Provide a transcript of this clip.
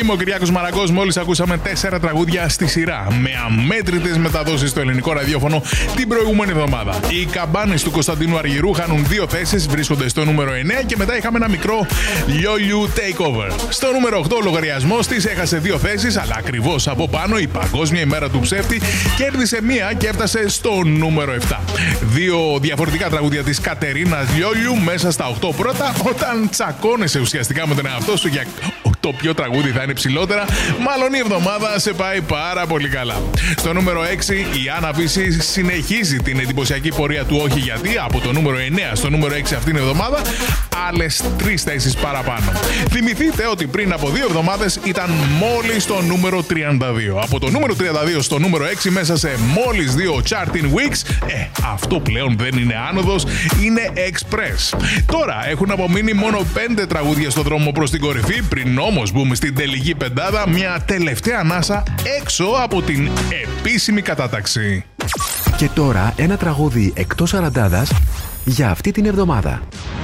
Είμαι ο Κυριάκος Μαραγκός. Μόλις ακούσαμε 4 τραγούδια στη σειρά με αμέτρητες μεταδόσεις στο ελληνικό ραδιόφωνο την προηγούμενη εβδομάδα. Οι καμπάνες του Κωνσταντίνου Αργυρού χάνουν 2 θέσεις, βρίσκονται στο νούμερο 9 και μετά είχαμε ένα μικρό Λιόλιου Takeover. Στο νούμερο 8 ο λογαριασμός της έχασε 2 θέσεις, αλλά ακριβώς από πάνω η Παγκόσμια ημέρα του ψεύτη κέρδισε 1 και έφτασε στο νούμερο 7. 2 διαφορετικά τραγούδια της Κατερίνας Λιόλιου μέσα στα 8 πρώτα. Όταν τσακώνεσαι ουσιαστικά με τον εαυτό σου για το ποιο τραγούδι θα είναι ψηλότερα, μάλλον η εβδομάδα σε πάει πάρα πολύ καλά. Στο νούμερο 6 η Άννα Βύση συνεχίζει την εντυπωσιακή πορεία του Όχι Γιατί, από το νούμερο 9 στο νούμερο 6 αυτήν την εβδομάδα, άλλες 3 θέσεις παραπάνω. Θυμηθείτε ότι πριν από 2 εβδομάδες ήταν μόλις στο νούμερο 32. Από το νούμερο 32 στο νούμερο 6 μέσα σε μόλις 2 charting weeks, αυτό πλέον δεν είναι άνοδος, είναι express. Τώρα έχουν απομείνει μόνο 5 τραγούδια στο δρόμο προς την κορυφή, πριν όμως μπούμε στην τελική πεντάδα, μια τελευταία ανάσα έξω από την επίσημη κατάταξη. Και τώρα ένα τραγούδι εκτός σαραντάδας για αυτή την εβδομάδα.